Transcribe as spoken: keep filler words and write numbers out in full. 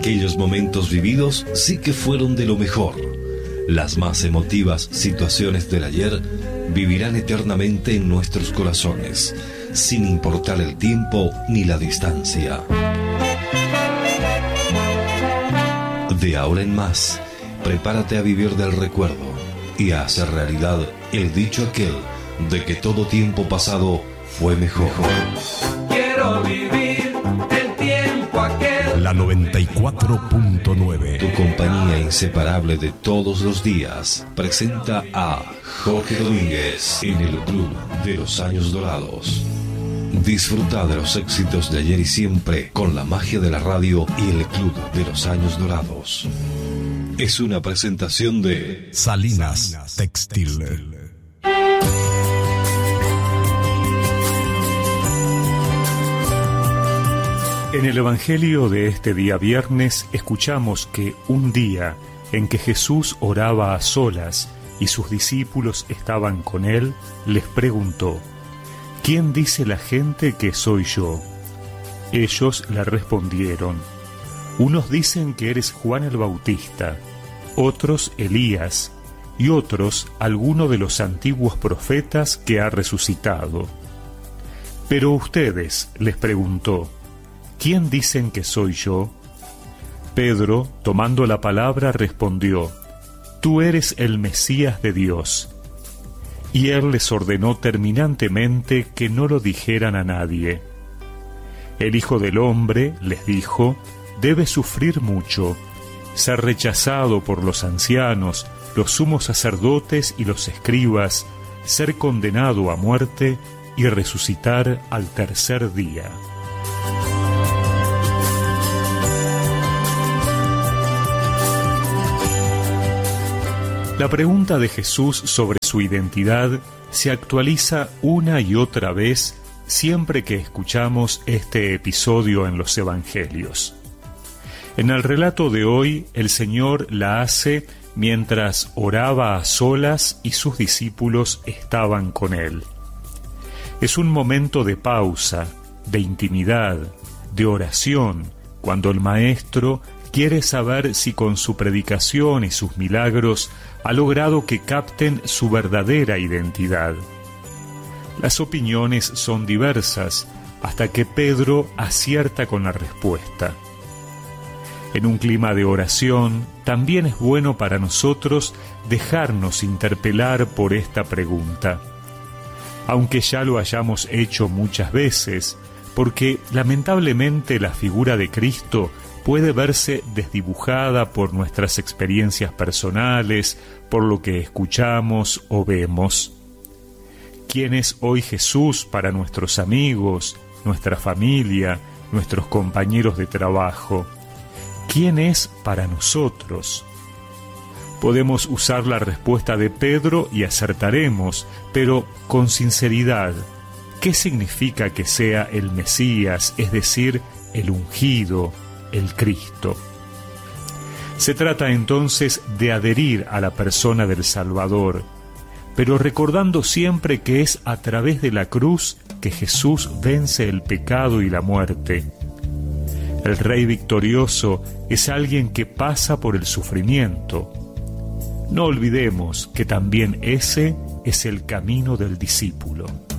Aquellos momentos vividos sí que fueron de lo mejor. Las más emotivas situaciones del ayer vivirán eternamente en nuestros corazones, sin importar el tiempo ni la distancia. De ahora en más, prepárate a vivir del recuerdo y a hacer realidad el dicho aquel de que todo tiempo pasado fue mejor. Quiero vivir el tiempo aquel. La noventa y cuatro punto nueve. Tu compañía inseparable de todos los días presenta a Jorge Domínguez en el Club de los Años Dorados. Disfruta de los éxitos de ayer y siempre con la magia de la radio y el Club de los Años Dorados. Es una presentación de Salinas Textil. En el Evangelio de este día viernes escuchamos que un día en que Jesús oraba a solas y sus discípulos estaban con él, les preguntó: ¿quién dice la gente que soy yo? Ellos le respondieron: unos dicen que eres Juan el Bautista, otros Elías, y otros alguno de los antiguos profetas que ha resucitado. Pero ustedes, les preguntó, ¿quién dicen que soy yo? Pedro, tomando la palabra, respondió: tú eres el Mesías de Dios. Y él les ordenó terminantemente que no lo dijeran a nadie. El Hijo del Hombre, les dijo, debe sufrir mucho, ser rechazado por los ancianos, los sumos sacerdotes y los escribas, ser condenado a muerte y resucitar al tercer día. La pregunta de Jesús sobre su identidad se actualiza una y otra vez siempre que escuchamos este episodio en los Evangelios. En el relato de hoy, el Señor la hace mientras oraba a solas y sus discípulos estaban con él. Es un momento de pausa, de intimidad, de oración, cuando el Maestro quiere saber si con su predicación y sus milagros ha logrado que capten su verdadera identidad. Las opiniones son diversas, hasta que Pedro acierta con la respuesta. En un clima de oración, también es bueno para nosotros dejarnos interpelar por esta pregunta. Aunque ya lo hayamos hecho muchas veces, porque lamentablemente la figura de Cristo puede verse desdibujada por nuestras experiencias personales, por lo que escuchamos o vemos. ¿Quién es hoy Jesús para nuestros amigos, nuestra familia, nuestros compañeros de trabajo? ¿Quién es para nosotros? Podemos usar la respuesta de Pedro y acertaremos, pero con sinceridad, ¿qué significa que sea el Mesías, es decir, el ungido, el Cristo? Se trata entonces de adherir a la persona del Salvador, pero recordando siempre que es a través de la cruz que Jesús vence el pecado y la muerte. El Rey victorioso es alguien que pasa por el sufrimiento. No olvidemos que también ese es el camino del discípulo.